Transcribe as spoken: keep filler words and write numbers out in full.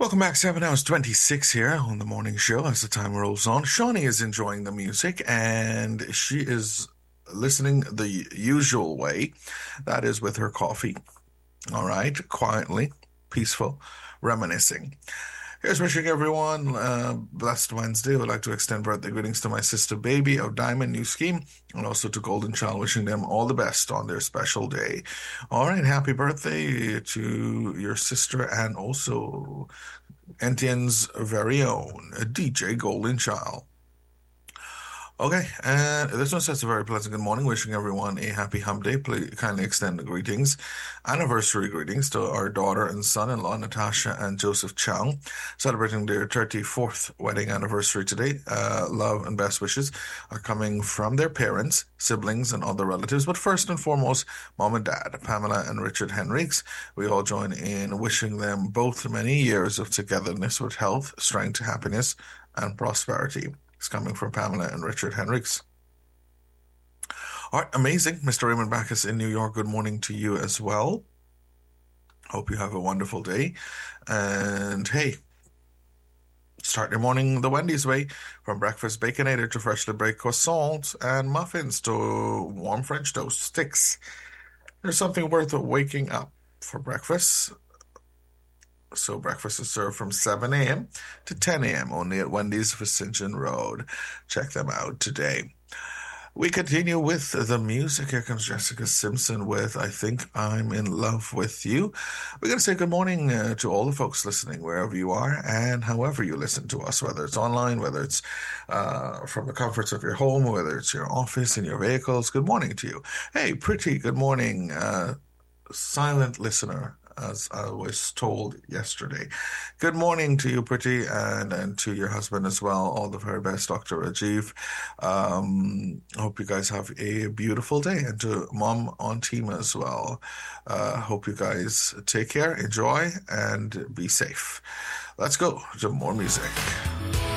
Welcome back, seven hours twenty-six here on the morning show as the time rolls on. Shawnee is enjoying the music and she is listening the usual way. That is with her coffee. All right, quietly, peaceful, reminiscing. Here's wishing everyone uh, blessed Wednesday. I would like to extend birthday greetings to my sister Baby of Diamond New Scheme and also to Golden Child, wishing them all the best on their special day. All right, happy birthday to your sister and also N T N's very own D J Golden Child. Okay, and this one says a very pleasant good morning, wishing everyone a happy hump day. Please kindly extend the greetings, anniversary greetings to our daughter and son-in-law, Natasha and Joseph Chow, celebrating their thirty-fourth wedding anniversary today. Uh, love and best wishes are coming from their parents, siblings, and other relatives, but first and foremost, mom and dad, Pamela and Richard Henriques. We all join in wishing them both many years of togetherness with health, strength, happiness, and prosperity. Coming from Pamela and Richard Henriques. All right, amazing. Mister Raymond Backus in New York, good morning to you as well. Hope you have a wonderful day. And hey, start your morning the Wendy's way, from breakfast baconator to freshly baked croissants and muffins to warm French toast sticks. There's something worth waking up for breakfast. So breakfast is served from seven a.m. to ten a.m. only at Wendy's Vicinsion Road. Check them out today. We continue with the music. Here comes Jessica Simpson with I Think I'm in Love with You. We're going to say good morning uh, to all the folks listening, wherever you are and however you listen to us, whether it's online, whether it's uh, from the comforts of your home, whether it's your office, in your vehicles. Good morning to you. Hey, pretty good morning, uh, silent listener, as I was told yesterday. Good morning to you, Pretty, and, and to your husband as well. All the very best, Doctor Rajiv. Um, hope you guys have a beautiful day. And to Mom on team as well. Uh, hope you guys take care, enjoy, and be safe. Let's go to more music.